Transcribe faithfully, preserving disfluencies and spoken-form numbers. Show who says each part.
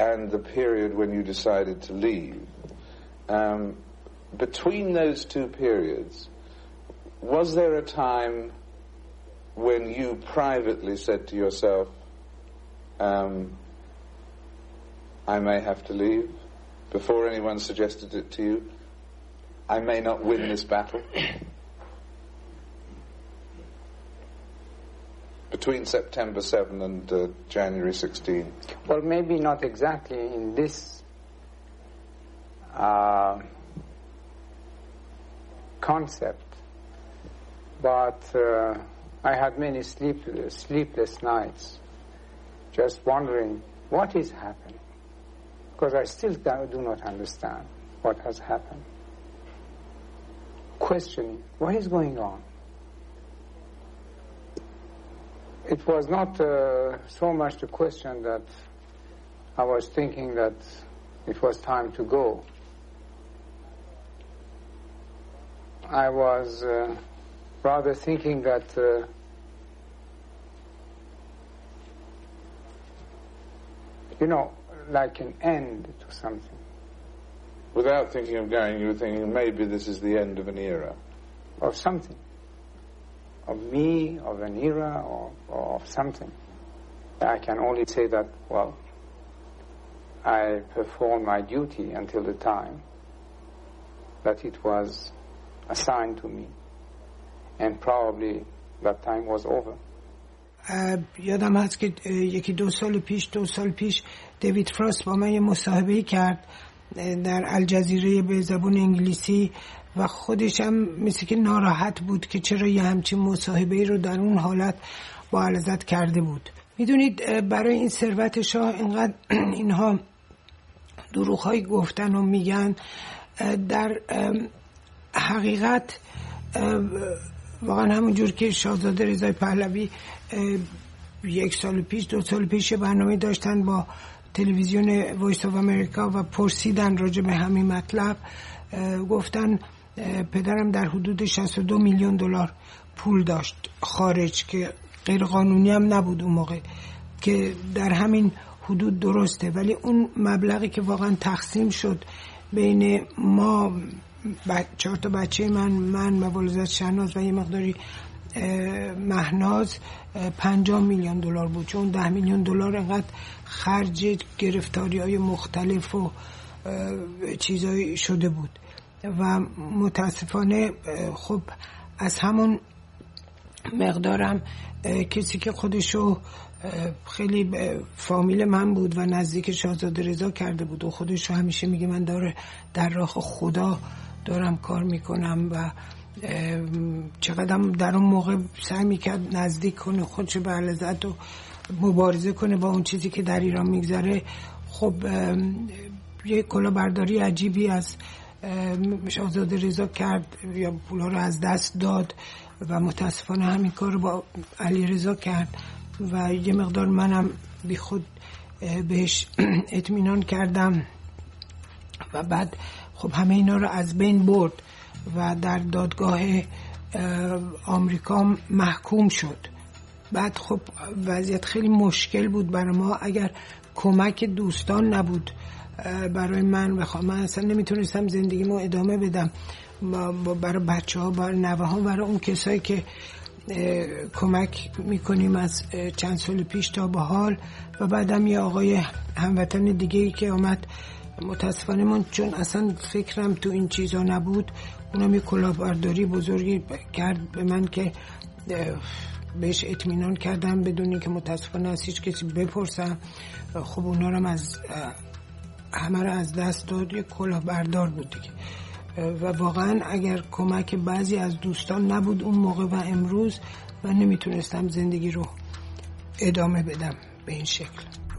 Speaker 1: and the period when you decided to leave, um, between those two periods, was there a time when you privately said to yourself, um, I may have to leave, before anyone suggested it to you? I may not win this battle? Between September seventh and uh, January sixteenth?
Speaker 2: Well, maybe not exactly in this uh, concept, but uh, I had many sleepless, sleepless nights just wondering what is happening, because I still do not understand what has happened. Questioning, what is going on? It was not uh, so much the question that I was thinking that it was time to go. I was uh, rather thinking that uh, you know, like an end to something.
Speaker 1: Without thinking of going, you were thinking maybe this is the end of an era.
Speaker 2: Of something. Of me, of an era, or, or of something. I can only say that, well, I performed my duty until the time that it was assigned to me. And probably that time was over.
Speaker 3: یادم هست که یکی دو سال پیش دو سال پیش دیوید فراست با من یه مصاحبه کرد در الجزیره به زبان انگلیسی و خودش هم مثل که ناراحت بود که چرا یه همچین مصاحبه رو در اون حالت با علازت کرده بود. میدونید برای این ثروت شاه اینقدر اینها دروغ‌های گفتن و میگن، در حقیقت واقعا همونجور که شاهزاده رضای پهلوی یک سال پیش دو سال پیش برنامه داشتن با تلویزیون وایس آف امریکا و پرسیدن راجع به همین مطلب، گفتن پدرم در حدود شصت و دو میلیون دلار پول داشت خارج که غیر قانونی هم نبود اون موقع، که در همین حدود درسته، ولی اون مبلغی که واقعا تقسیم شد بین ما چهار تا بچه من من و ولادت شهناز و یه مقداری مهناز پنجاه میلیون دلار بود، چون ده میلیون دلار انقدر خرج گرفتاری های مختلف و چیزایی شده بود و متاسفانه خب از همون مقدارم کسی که خودشو خیلی فامیل من بود و نزدیک شاهزاده رضا کرده بود و خودشو همیشه میگه من داره در راه خدا دارم کار میکنم و چقدرم در اون موقع سعی میکرد نزدیک کنه خودشو به علازت و مبارزه کنه با اون چیزی که در ایران میگذره. خب یه کلاهبرداری عجیبی از شاهزاده رضا کرد یا پولا رو از دست داد و متاسفانه همین کار رو با علی رضا کرد و یه مقدار منم بی خود بهش اطمینان کردم و بعد خب همه اینا رو از بین برد و در دادگاه آمریکا محکوم شد. بعد خب وضعیت خیلی مشکل بود برای ما، اگر کمک دوستان نبود برای من بخوام، من اصلا نمیتونستم زندگیمو ادامه بدم برای بچه ها، برای نوه ها، برای اون کسایی که کمک میکنیم از چند سال پیش تا به حال. و بعدم یه آقای هموطن دیگه ای که آمد، متاسفانه من چون اصلا فکرم تو این چیزا نبود، اونم یه کلاهبرداری بزرگی کرد به من که بهش اطمینان کردم بدون که متاسفانه از هیچ کسی بپرسم. خب اونا رو از همه رو از دست داد، یه کلاهبردار بود دیگه. و واقعا اگر کمک بعضی از دوستان نبود اون موقع و امروز، من نمیتونستم زندگی رو ادامه بدم به این شکل.